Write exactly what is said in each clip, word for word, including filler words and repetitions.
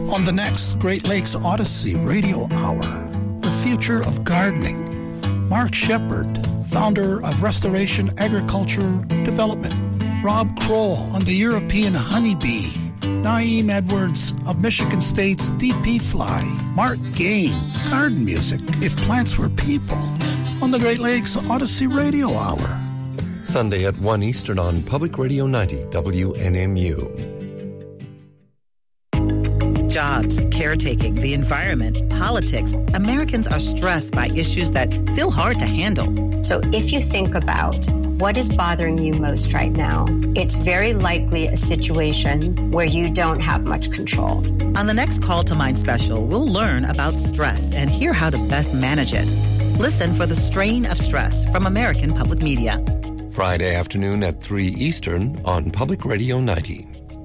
On the next Great Lakes Odyssey Radio Hour, the future of gardening. Mark Shepard, founder of Restoration Agriculture Development. Rob Kroll on the European honeybee. Naeem Edwards of Michigan State's D P fly. Mark Gain, garden music, If Plants Were People, on the Great Lakes Odyssey Radio Hour. Sunday at one Eastern on Public Radio ninety W N M U. Jobs, caretaking, the environment, politics. Americans are stressed by issues that feel hard to handle. So if you think about what is bothering you most right now, it's very likely a situation where you don't have much control. On the next Call to Mind special, we'll learn about stress and hear how to best manage it. Listen for The Strain of Stress from American Public Media. Friday afternoon at three Eastern on Public Radio ninety.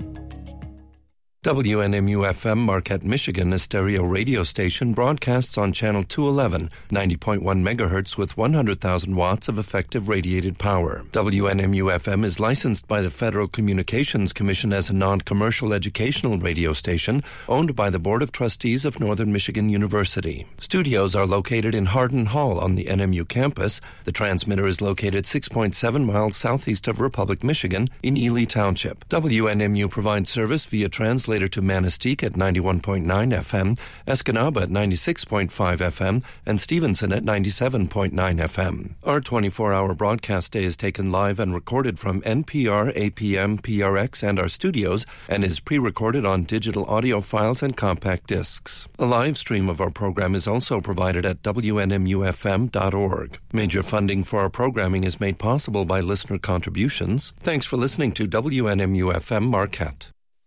W N M U F M Marquette, Michigan, a stereo radio station, broadcasts on channel two eleven, ninety point one megahertz with one hundred thousand watts of effective radiated power. W N M U F M is licensed by the Federal Communications Commission as a non-commercial educational radio station owned by the Board of Trustees of Northern Michigan University. Studios are located in Hardin Hall on the N M U campus. The transmitter is located six point seven miles southeast of Republic, Michigan, in Ely Township. W N M U provides service via translator to Manistee at ninety-one point nine F M, Escanaba at ninety-six point five F M, and Stevenson at ninety-seven point nine F M. Our twenty-four hour broadcast day is taken live and recorded from N P R, A P M, P R X, and our studios, and is pre-recorded on digital audio files and compact discs. A live stream of our program is also provided at W N M U F M dot org. Major funding for our programming is made possible by listener contributions. Thanks for listening to W N M U F M Marquette.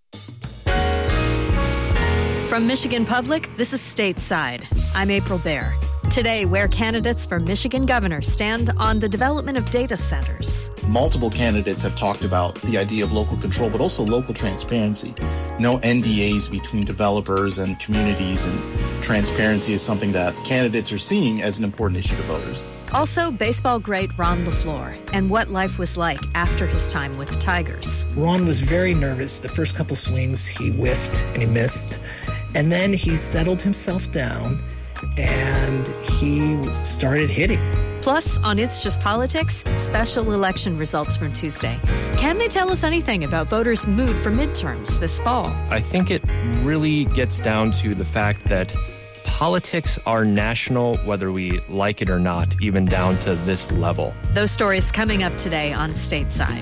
From Michigan Public, this is Stateside. I'm April Baer. Today, where candidates for Michigan governor stand on the development of data centers. Multiple candidates have talked about the idea of local control, but also local transparency. No N D As between developers and communities, and transparency is something that candidates are seeing as an important issue to voters. Also, baseball great Ron LaFleur and what life was like after his time with the Tigers. Ron was very nervous. The first couple swings, he whiffed and he missed. And then he settled himself down and he started hitting. Plus, on It's Just Politics, special election results from Tuesday. Can they tell us anything about voters' mood for midterms this fall? I think it really gets down to the fact that politics are national, whether we like it or not, even down to this level. Those stories coming up today on Stateside.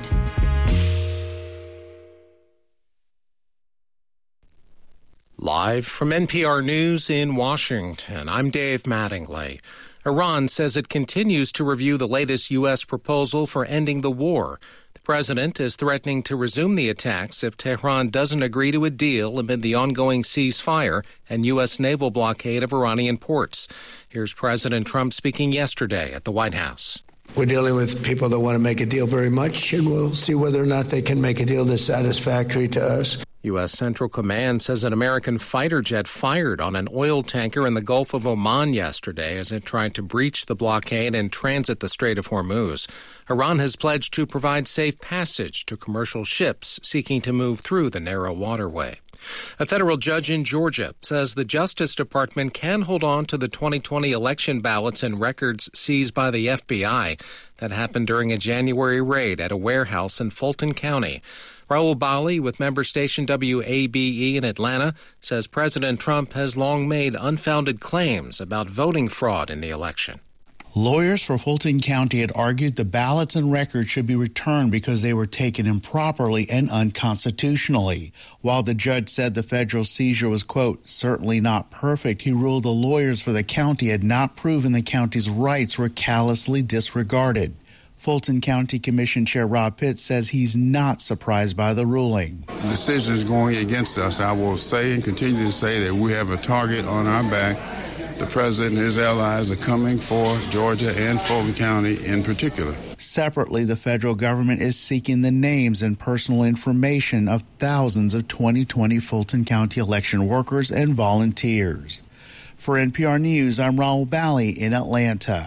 Live from N P R News in Washington, I'm Dave Mattingly. Iran says it continues to review the latest U S proposal for ending the war. The president is threatening to resume the attacks if Tehran doesn't agree to a deal amid the ongoing ceasefire and U S naval blockade of Iranian ports. Here's President Trump speaking yesterday at the White House. We're dealing with people that want to make a deal very much, and we'll see whether or not they can make a deal that's satisfactory to us. U S. Central Command says an American fighter jet fired on an oil tanker in the Gulf of Oman yesterday as it tried to breach the blockade and transit the Strait of Hormuz. Iran has pledged to provide safe passage to commercial ships seeking to move through the narrow waterway. A federal judge in Georgia says the Justice Department can hold on to the twenty twenty election ballots and records seized by the F B I that happened during a January raid at a warehouse in Fulton County. Raul Bali with member station W A B E in Atlanta says President Trump has long made unfounded claims about voting fraud in the election. Lawyers for Fulton County had argued the ballots and records should be returned because they were taken improperly and unconstitutionally. While the judge said the federal seizure was, quote, certainly not perfect, he ruled the lawyers for the county had not proven the county's rights were callously disregarded. Fulton County Commission Chair Rob Pitts says he's not surprised by the ruling. The decision is going against us. I will say and continue to say that we have a target on our back. The president and his allies are coming for Georgia and Fulton County in particular. Separately, the federal government is seeking the names and personal information of thousands of twenty twenty Fulton County election workers and volunteers. For N P R News, I'm Raul Bali in Atlanta.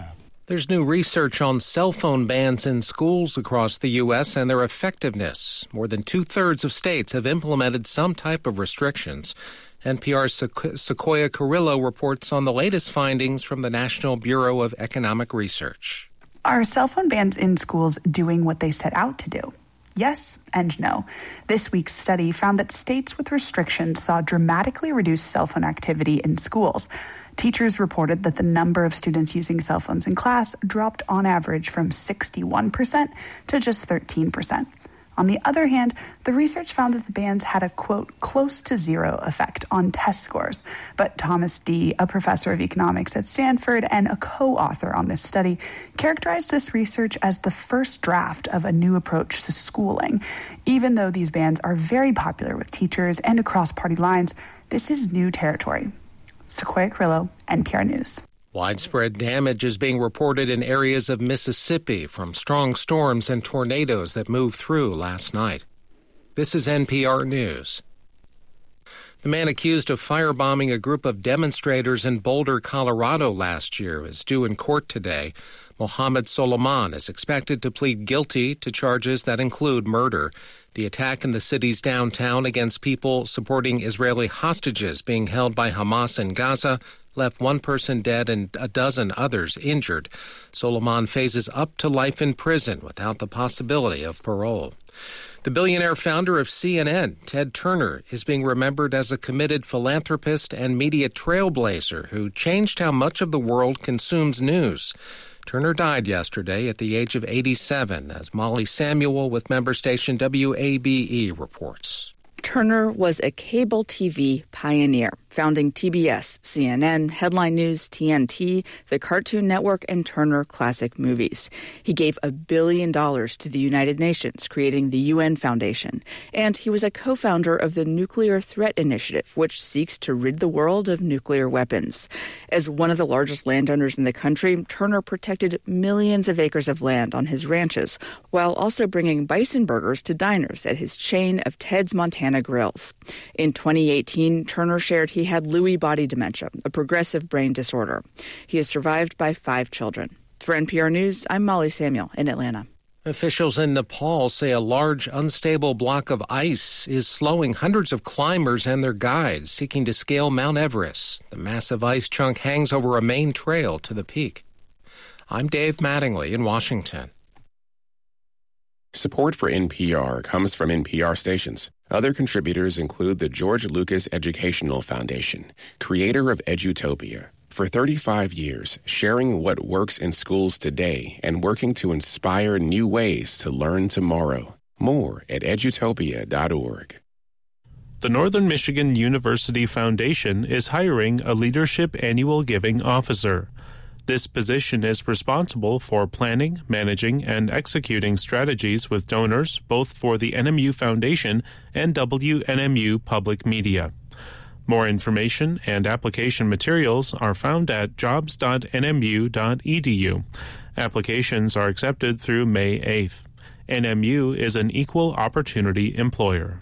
There's new research on cell phone bans in schools across the U S and their effectiveness. More than two-thirds of states have implemented some type of restrictions. N P R's Sequoia Carrillo reports on the latest findings from the National Bureau of Economic Research. Are cell phone bans in schools doing what they set out to do? Yes and no. This week's study found that states with restrictions saw dramatically reduced cell phone activity in schools. Teachers reported that the number of students using cell phones in class dropped on average from sixty-one percent to just thirteen percent. On the other hand, the research found that the bans had a, quote, close to zero effect on test scores. But Thomas Dee, a professor of economics at Stanford and a co-author on this study, characterized this research as the first draft of a new approach to schooling. Even though these bans are very popular with teachers and across party lines, this is new territory. Sequoia Carrillo, N P R News. Widespread damage is being reported in areas of Mississippi from strong storms and tornadoes that moved through last night. This is N P R News. The man accused of firebombing a group of demonstrators in Boulder, Colorado last year is due in court today. Mohammed Soliman is expected to plead guilty to charges that include murder. The attack in the city's downtown against people supporting Israeli hostages being held by Hamas in Gaza left one person dead and a dozen others injured. Soliman faces up to life in prison without the possibility of parole. The billionaire founder of C N N, Ted Turner, is being remembered as a committed philanthropist and media trailblazer who changed how much of the world consumes news. Turner died yesterday at the age of eighty-seven, as Molly Samuel with member station W A B E reports. Turner was a cable T V pioneer, founding T B S, C N N, Headline News, T N T, the Cartoon Network, and Turner Classic Movies. He gave a billion dollars to the United Nations, creating the U N Foundation. And he was a co-founder of the Nuclear Threat Initiative, which seeks to rid the world of nuclear weapons. As one of the largest landowners in the country, Turner protected millions of acres of land on his ranches, while also bringing bison burgers to diners at his chain of Ted's Montana Grills. In twenty eighteen, Turner shared he had Lewy body dementia, a progressive brain disorder. He is survived by five children. For N P R News, I'm Molly Samuel in Atlanta. Officials in Nepal say a large, unstable block of ice is slowing hundreds of climbers and their guides seeking to scale Mount Everest. The massive ice chunk hangs over a main trail to the peak. I'm Dave Mattingly in Washington. Support for N P R comes from N P R stations. Other contributors include the George Lucas Educational Foundation, creator of Edutopia. For thirty-five years, sharing what works in schools today and working to inspire new ways to learn tomorrow. More at edutopia dot org. The Northern Michigan University Foundation is hiring a Leadership Annual Giving Officer. This position is responsible for planning, managing, and executing strategies with donors, both for the N M U Foundation and W N M U Public Media. More information and application materials are found at jobs dot n m u dot e d u. Applications are accepted through May eighth. N M U is an equal opportunity employer.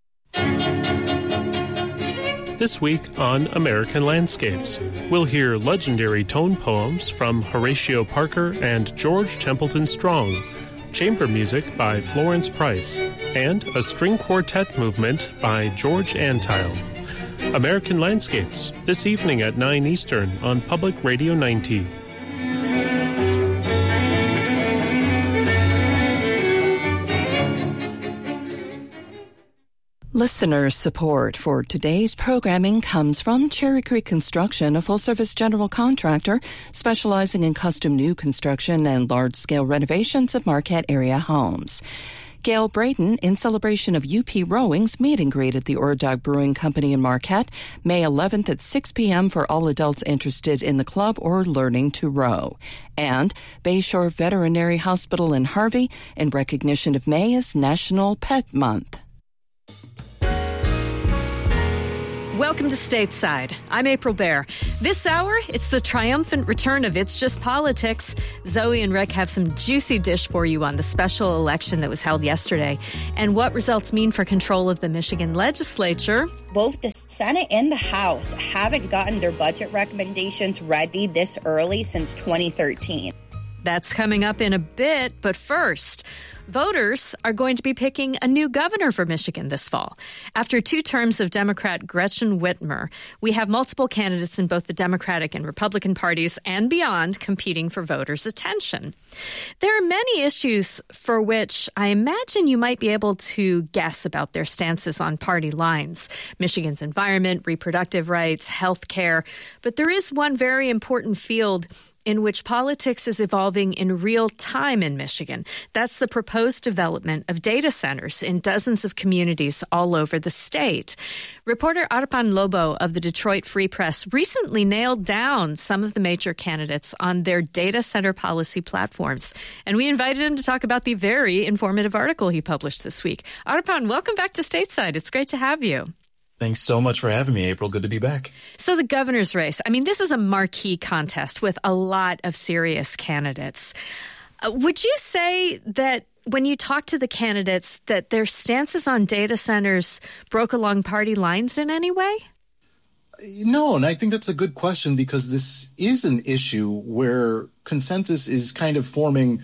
This week on American Landscapes, we'll hear legendary tone poems from Horatio Parker and George Templeton Strong, chamber music by Florence Price, and a string quartet movement by George Antile. American Landscapes, this evening at nine Eastern on Public Radio ninety. Listener support for today's programming comes from Cherry Creek Construction, a full-service general contractor specializing in custom new construction and large-scale renovations of Marquette area homes. Gail Braden, in celebration of U P Rowing's meet and greet at the Ord Dog Brewing Company in Marquette, May eleventh at six p.m. for all adults interested in the club or learning to row. And Bayshore Veterinary Hospital in Harvey, in recognition of May as National Pet Month. Welcome to Stateside. I'm April Baer. This hour, it's the triumphant return of It's Just Politics. Zoe and Rick have some juicy dish for you on the special election that was held yesterday and what results mean for control of the Michigan legislature. Both the Senate and the House haven't gotten their budget recommendations ready this early since twenty thirteen. That's coming up in a bit, but first, voters are going to be picking a new governor for Michigan this fall. After two terms of Democrat Gretchen Whitmer, we have multiple candidates in both the Democratic and Republican parties and beyond competing for voters' attention. There are many issues for which I imagine you might be able to guess about their stances on party lines. Michigan's environment, reproductive rights, health care. But there is one very important field in which politics is evolving in real time in Michigan. That's the proposed development of data centers in dozens of communities all over the state. Reporter Arpan Lobo of the Detroit Free Press recently nailed down some of the major candidates on their data center policy platforms. And we invited him to talk about the very informative article he published this week. Arpan, welcome back to Stateside. It's great to have you. Thanks so much for having me, April. Good to be back. So the governor's race, I mean, this is a marquee contest with a lot of serious candidates. Uh, would you say that when you talk to the candidates that their stances on data centers broke along party lines in any way? No, and I think that's a good question because this is an issue where consensus is kind of forming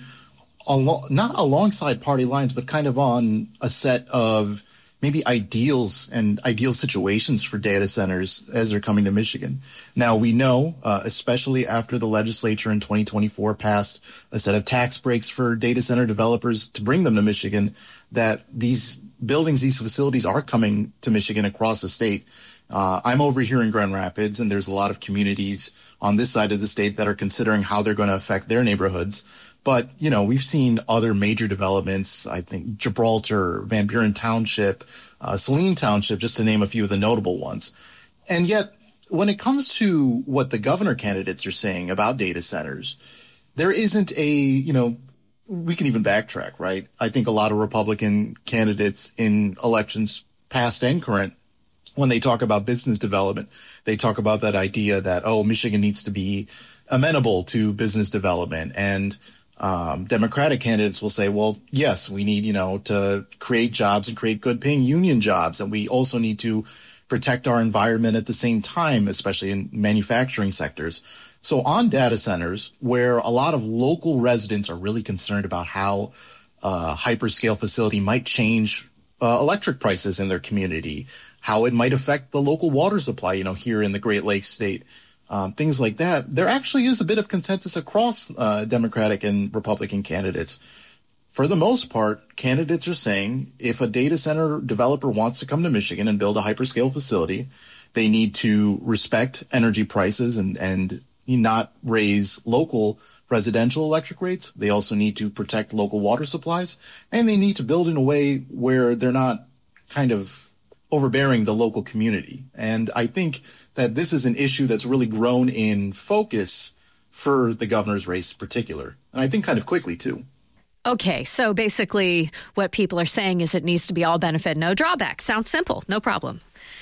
al- not alongside party lines, but kind of on a set of maybe ideals and ideal situations for data centers as they're coming to Michigan. Now, we know, uh, especially after the legislature in twenty twenty-four passed a set of tax breaks for data center developers to bring them to Michigan, that these buildings, these facilities are coming to Michigan across the state. Uh, I'm over here in Grand Rapids, and there's a lot of communities on this side of the state that are considering how they're going to affect their neighborhoods. But, you know, we've seen other major developments, I think Gibraltar, Van Buren Township, uh, Saline Township, just to name a few of the notable ones. And yet, when it comes to what the governor candidates are saying about data centers, there isn't a, you know, we can even backtrack, right? I think a lot of Republican candidates in elections past and current, when they talk about business development, they talk about that idea that, oh, Michigan needs to be amenable to business development. And Um, Democratic candidates will say, well, yes, we need, you know, to create jobs and create good paying union jobs. And we also need to protect our environment at the same time, especially in manufacturing sectors. So on data centers, where a lot of local residents are really concerned about how a hyperscale facility might change uh, electric prices in their community, how it might affect the local water supply, you know, here in the Great Lakes state. Um, things like that, there actually is a bit of consensus across uh, Democratic and Republican candidates. For the most part, candidates are saying if a data center developer wants to come to Michigan and build a hyperscale facility, they need to respect energy prices and, and not raise local residential electric rates. They also need to protect local water supplies, and they need to build in a way where they're not kind of overbearing the local community. And I think that this is an issue that's really grown in focus for the governor's race in particular. And I think kind of quickly, too. Okay, so basically what people are saying is it needs to be all benefit, no drawback. Sounds simple, no problem.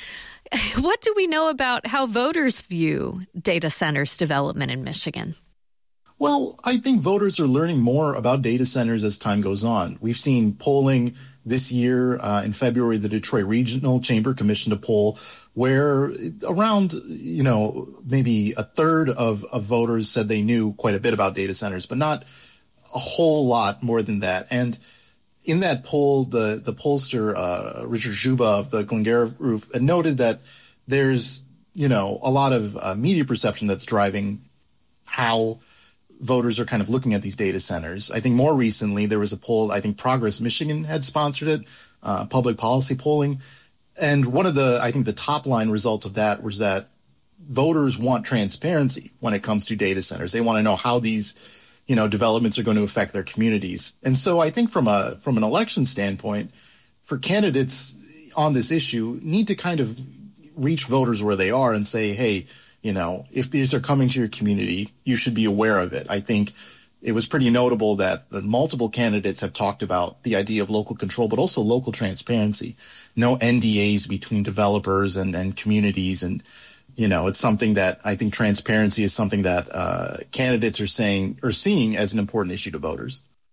What do we know about how voters view data centers development in Michigan? Well, I think voters are learning more about data centers as time goes on. We've seen polling this year uh, in February, the Detroit Regional Chamber commissioned a poll where around, you know, maybe a third of, of voters said they knew quite a bit about data centers, but not a whole lot more than that. And in that poll, the, the pollster, uh, Richard Juba of the Glengarry Group, noted that there's, you know, a lot of uh, media perception that's driving how voters are kind of looking at these data centers. I think more recently there was a poll, I think Progress Michigan had sponsored it, uh, public policy polling. And one of the, I think the top line results of that was that voters want transparency when it comes to data centers. They want to know how these, you know, developments are going to affect their communities. And so I think from a, from an election standpoint, for candidates on this issue need to kind of reach voters where they are and say, hey, you know, if these are coming to your community, you should be aware of it. I think it was pretty notable that multiple candidates have talked about the idea of local control, but also local transparency. No N D As between developers and, and communities. And, you know, it's something that I think transparency is something that uh, candidates are saying or seeing as an important issue to voters.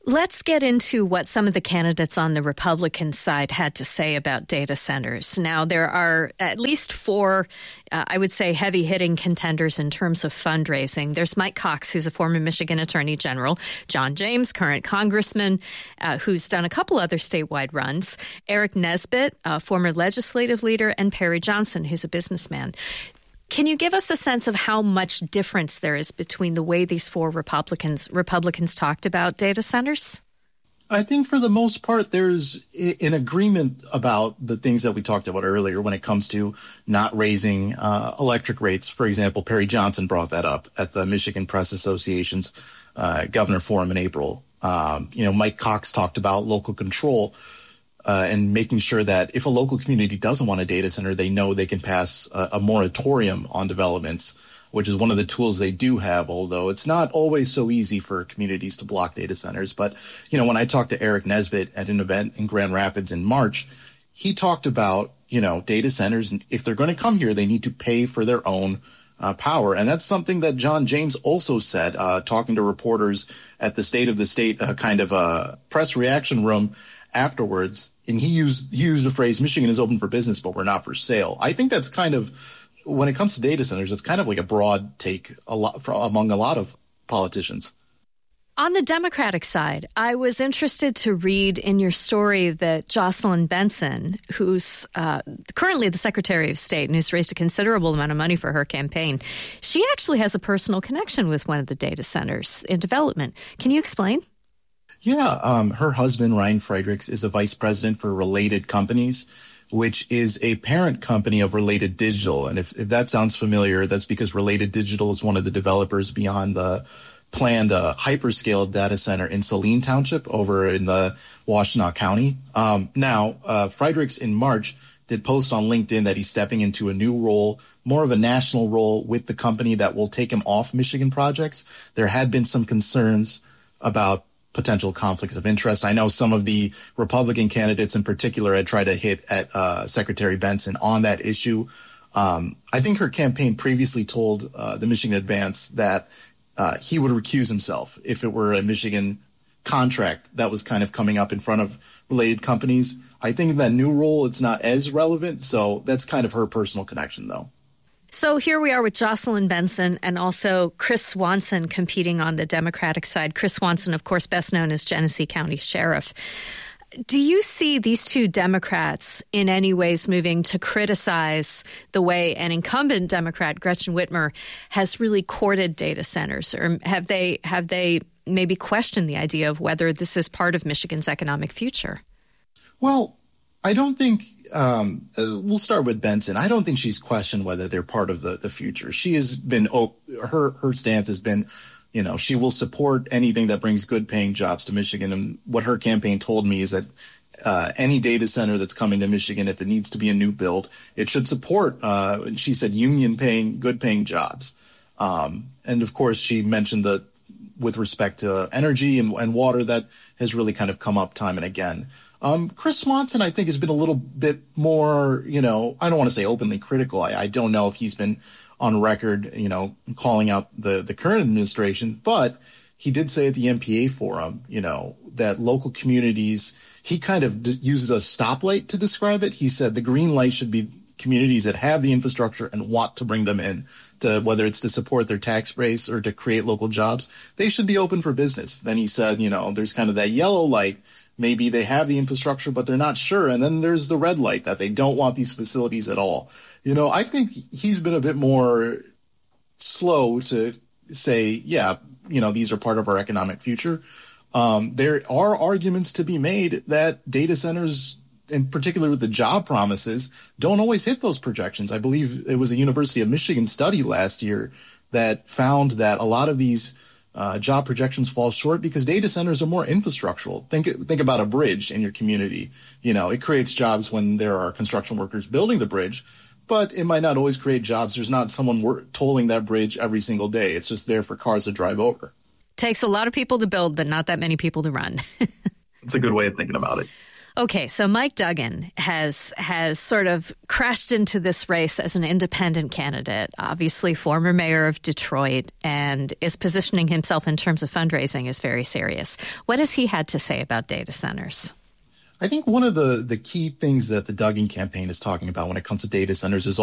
Let's get into what some of the candidates on the Republican side had to say about data centers. Now, there are at least four, uh, I would say, heavy-hitting contenders in terms of fundraising. There's Mike Cox, who's a former Michigan Attorney General, John James, current congressman, uh, who's done a couple other statewide runs, Eric Nesbitt, a former legislative leader, and Perry Johnson, who's a businessman. Can you give us a sense of how much difference there is between the way these four Republicans Republicans talked about data centers? I think for the most part, there's an agreement about the things that we talked about earlier when it comes to not raising uh, electric rates. For example, Perry Johnson brought that up at the Michigan Press Association's uh, Governor Forum in April. Um, you know, Mike Cox talked about local control. Uh, and making sure that if a local community doesn't want a data center, they know they can pass a, a moratorium on developments, which is one of the tools they do have, although it's not always so easy for communities to block data centers. But, you know, when I talked to Eric Nesbitt at an event in Grand Rapids in March, he talked about, you know, data centers. If they're going to come here, they need to pay for their own uh, power. And that's something that John James also said, uh, talking to reporters at the State of the State uh, kind of a press reaction room afterwards. And he used, he used the phrase, Michigan is open for business, but we're not for sale. I think that's kind of, when it comes to data centers, it's kind of like a broad take a lot for, among a lot of politicians. On the Democratic side, I was interested to read in your story that Jocelyn Benson, who's uh, currently the Secretary of State and who's raised a considerable amount of money for her campaign, she actually has a personal connection with one of the data centers in development. Can you explain? Yeah, um, her husband, Ryan Friedrichs, is a vice president for Related Companies, which is a parent company of Related Digital. And if, if that sounds familiar, that's because Related Digital is one of the developers beyond the planned uh, hyperscale data center in Saline Township over in the Washtenaw County. Um, now, uh, Friedrichs in March did post on LinkedIn that he's stepping into a new role, more of a national role with the company that will take him off Michigan projects. There had been some concerns about potential conflicts of interest. I know some of the Republican candidates in particular had tried to hit at uh, Secretary Benson on that issue. Um, I think her campaign previously told uh, the Michigan Advance that uh, he would recuse himself if it were a Michigan contract that was kind of coming up in front of Related Companies. I think in that new role, it's not as relevant. So that's kind of her personal connection, though. So here we are with Jocelyn Benson and also Chris Swanson competing on the Democratic side. Chris Swanson, of course, best known as Genesee County Sheriff. Do you see these two Democrats in any ways moving to criticize the way an incumbent Democrat, Gretchen Whitmer, has really courted data centers? Or have they have they maybe questioned the idea of whether this is part of Michigan's economic future? Well, I don't think um, uh, we'll start with Benson. I don't think she's questioned whether they're part of the, the future. She has been oh, her her stance has been, you know, she will support anything that brings good paying jobs to Michigan. And what her campaign told me is that uh, any data center that's coming to Michigan, if it needs to be a new build, it should support. Uh, and she said union paying, good paying jobs. Um, and of course, she mentioned that with respect to energy and, and water, that has really kind of come up time and again. Um, Chris Swanson, I think, has been a little bit more, you know, I don't want to say openly critical. I, I don't know if he's been on record, you know, calling out the, the current administration, but he did say at the M P A forum, you know, that local communities, he kind of d- used a stoplight to describe it. He said the green light should be communities that have the infrastructure and want to bring them in, to whether it's to support their tax base or to create local jobs, they should be open for business. Then he said, you know, there's kind of that yellow light. Maybe they have the infrastructure, but they're not sure. And then there's the red light that they don't want these facilities at all. You know, I think he's been a bit more slow to say, yeah, you know, these are part of our economic future. Um, there are arguments to be made that data centers, in particular with the job promises, don't always hit those projections. I believe it was a University of Michigan study last year that found that a lot of these Uh, job projections fall short because data centers are more infrastructural. Think think about a bridge in your community. You know, it creates jobs when there are construction workers building the bridge, but it might not always create jobs. There's not someone wor- tolling that bridge every single day. It's just there for cars to drive over. Takes a lot of people to build, but not that many people to run. It's a good way of thinking about it. Okay, so Mike Duggan has has sort of crashed into this race as an independent candidate, obviously former mayor of Detroit, and is positioning himself in terms of fundraising as very serious. What has he had to say about data centers? I think one of the, the key things that the Duggan campaign is talking about when it comes to data centers is